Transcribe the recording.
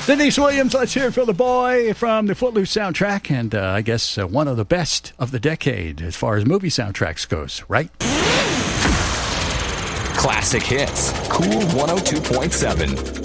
Denise Williams, let's hear it for the boy from the Footloose soundtrack, and I guess one of the best of the decade as far as movie soundtracks goes, right? Classic hits. Cool 102.7.